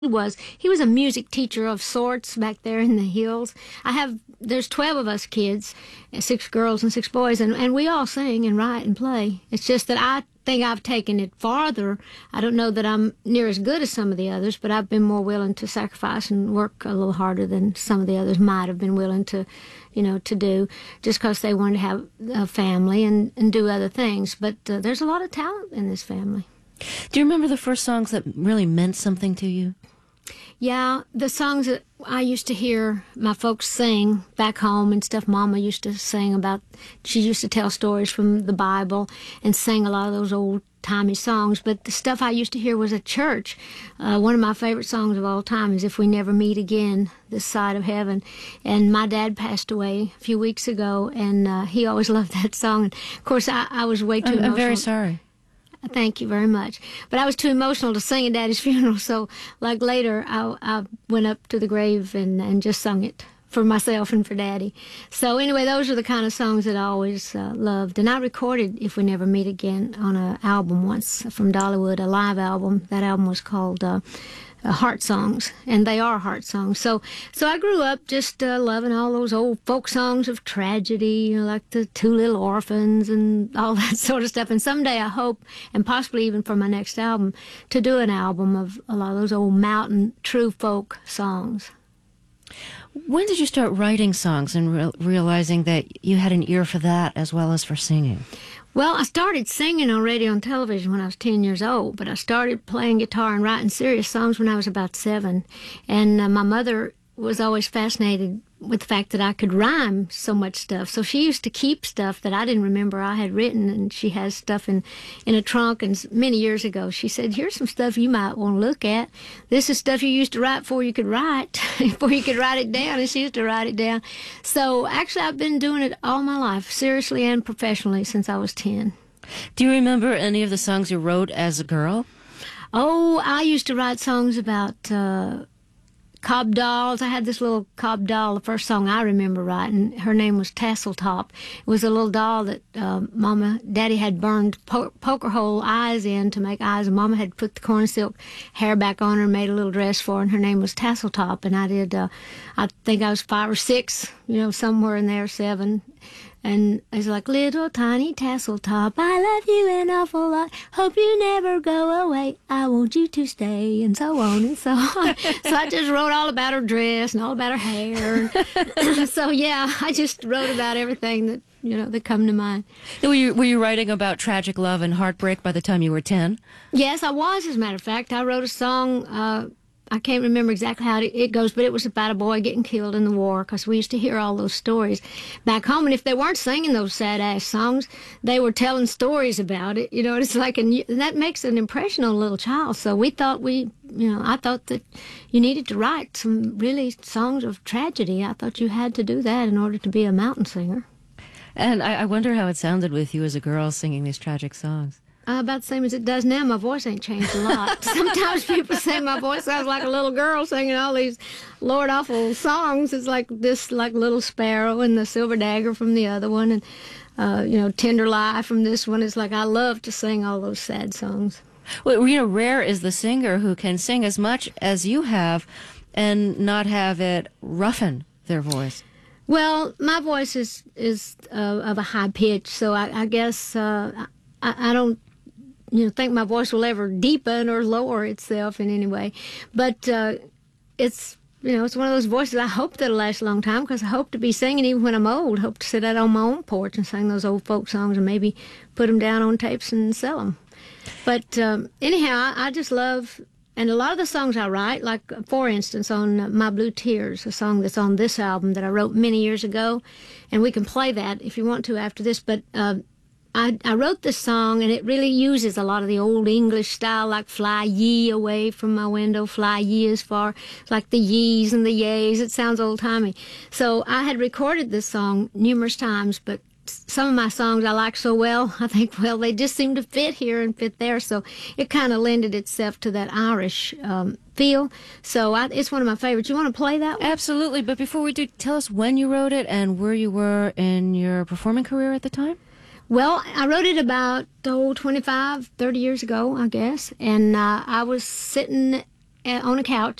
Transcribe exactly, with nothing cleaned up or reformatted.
He was he was a music teacher of sorts back there in the hills. I have there's twelve of us kids, six girls and six boys, and, and we all sing and write and play. It's just that I think I've taken it farther. I don't know that I'm near as good as some of the others, but I've been more willing to sacrifice and work a little harder than some of the others might have been willing to, you know, to do, just because they wanted to have a family and, and do other things. But uh, there's a lot of talent in this family. Do you remember the first songs that really meant something to you? Yeah, the songs that I used to hear my folks sing back home and stuff. Mama used to sing about, she used to tell stories from the Bible and sing a lot of those old-timey songs. But the stuff I used to hear was at church. Uh, one of my favorite songs of all time is If We Never Meet Again, This Side of Heaven. And my dad passed away a few weeks ago, and uh, he always loved that song. And of course, I, I was way too I'm, emotional. I'm very sorry. Thank you very much. But I was too emotional to sing at Daddy's funeral, so like later I, I went up to the grave and, and just sung it for myself and for Daddy. So anyway, those are the kind of songs that I always uh, loved. And I recorded If We Never Meet Again on an album once from Dollywood, a live album. That album was called uh, uh, Heart Songs, and they are heart songs. So so I grew up just uh, loving all those old folk songs of tragedy, you know, like the Two Little Orphans and all that sort of stuff. And someday I hope, and possibly even for my next album, to do an album of a lot of those old mountain true folk songs. When did you start writing songs and re- realizing that you had an ear for that as well as for singing? Well, I started singing on radio and television when I was ten years old, but I started playing guitar and writing serious songs when I was about seven. And uh, my mother was always fascinated with the fact that I could rhyme so much stuff. So she used to keep stuff that I didn't remember I had written, and she has stuff in, in a trunk. And many years ago, she said, here's some stuff you might want to look at. This is stuff you used to write before you could write, before you could write it down, and she used to write it down. So actually, I've been doing it all my life, seriously and professionally, since I was ten. Do you remember any of the songs you wrote as a girl? Oh, I used to write songs about Uh, cob dolls. I had this little cob doll, the first song I remember writing. Her name was Tasseltop. It was a little doll that uh, Mama, Daddy had burned po- poker hole eyes in to make eyes, and Mama had put the corn silk hair back on her and made a little dress for her, and her name was Tasseltop. And I did, uh, I think I was five or six, you know, somewhere in there, seven. And it's like, little tiny Tasseltop, I love you an awful lot. Hope you never go away. I want you to stay, and so on and so on. So I just wrote all about her dress and all about her hair. So yeah, I just wrote about everything that, you know, that come to mind. Were you, were you writing about tragic love and heartbreak by the time you were ten? Yes, I was, as a matter of fact. I wrote a song, uh, I can't remember exactly how it goes, but it was about a boy getting killed in the war, because we used to hear all those stories back home. And if they weren't singing those sad-ass songs, they were telling stories about it. You know, it's like, and that makes an impression on a little child. So we thought we, you know, I thought that you needed to write some really songs of tragedy. I thought you had to do that in order to be a mountain singer. And I, I wonder how it sounded with you as a girl singing these tragic songs. Uh, about the same as it does now. My voice ain't changed a lot. Sometimes people say my voice sounds like a little girl singing all these Lord awful songs. It's like this, like Little Sparrow and the Silver Dagger from the other one, and uh, you know, Tender Lie from this one. It's like I love to sing all those sad songs. Well, you know, rare is the singer who can sing as much as you have and not have it roughen their voice. Well, my voice is is uh, of a high pitch, so I, I guess uh, I, I don't. You know, think my voice will ever deepen or lower itself in any way. But uh, it's, you know, it's one of those voices I hope that'll last a long time, because I hope to be singing even when I'm old. Hope to sit out on my own porch and sing those old folk songs and maybe put them down on tapes and sell them. But um, anyhow, I, I just love, and a lot of the songs I write, like, for instance, on uh, My Blue Tears, a song that's on this album that I wrote many years ago, and we can play that if you want to after this, but uh, I, I wrote this song, and it really uses a lot of the old English style, like fly ye away from my window, fly ye as far, like the yees and the yays. It sounds old-timey. So I had recorded this song numerous times, but some of my songs I like so well, I think, well, they just seem to fit here and fit there. So it kind of lended itself to that Irish um, feel. So I, it's one of my favorites. You want to play that one? Absolutely. But before we do, tell us when you wrote it and where you were in your performing career at the time. Well, I wrote it about, oh, twenty-five, thirty years ago, I guess. And uh, I was sitting uh, on a couch